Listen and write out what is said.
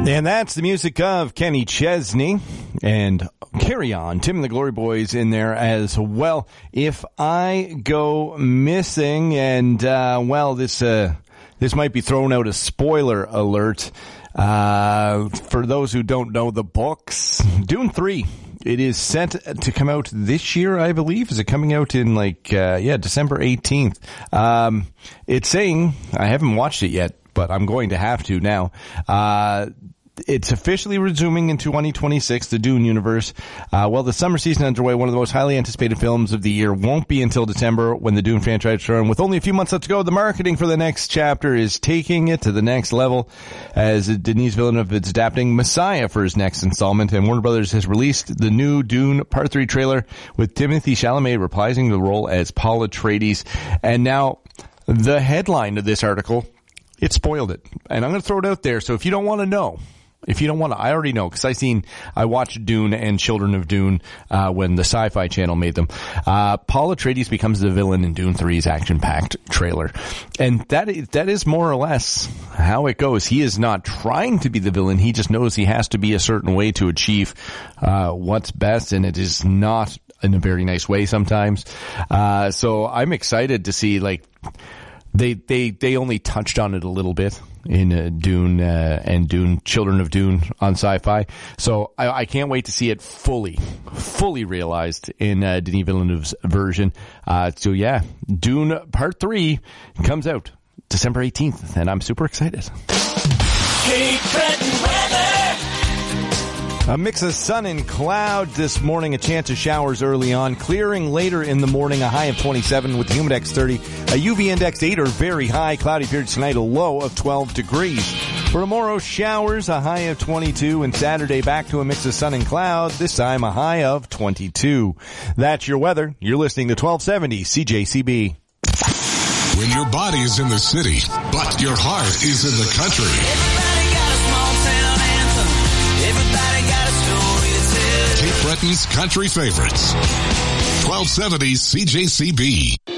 And that's the music of Kenny Chesney and Carry On. Tim and the Glory Boys in there as well. If I go missing, and this might be thrown out a spoiler alert. For those who don't know the books, Dune 3. It is set to come out this year, I believe. Is it coming out in December 18th? It's saying, I haven't watched it yet, but I'm going to have to now. It's officially resuming in 2026, the Dune universe. The summer season underway, one of the most highly anticipated films of the year, won't be until December when the Dune franchise returns. With only a few months left to go, the marketing for the next chapter is taking it to the next level as Denis Villeneuve is adapting Messiah for his next installment, and Warner Brothers has released the new Dune Part 3 trailer with Timothée Chalamet reprising the role as Paul Atreides. And now, the headline of this article, it spoiled it. And I'm going to throw it out there, so if you don't want to know, I already know, because I watched Dune and Children of Dune, when the Sci-Fi Channel made them. Paul Atreides becomes the villain in Dune 3's action-packed trailer. And that is more or less how it goes. He is not trying to be the villain. He just knows he has to be a certain way to achieve, what's best, and it is not in a very nice way sometimes. So I'm excited to see, they only touched on it a little bit in Dune and Dune, Children of Dune on Sci-Fi. So I can't wait to see it fully realized in Denis Villeneuve's version. Dune Part 3 comes out December 18th, and I'm super excited. Cape Breton weather. A mix of sun and cloud this morning, a chance of showers early on, clearing later in the morning, a high of 27 with the humidex 30, a UV index 8 or very high, cloudy periods tonight, a low of 12 degrees. For tomorrow, showers, a high of 22, and Saturday back to a mix of sun and cloud, this time a high of 22. That's your weather. You're listening to 1270 CJCB. When your body is in the city, but your heart is in the country. Everybody got a small town anthem. Everybody got a story to tell. Cape Breton's country favorites. 1270 CJCB.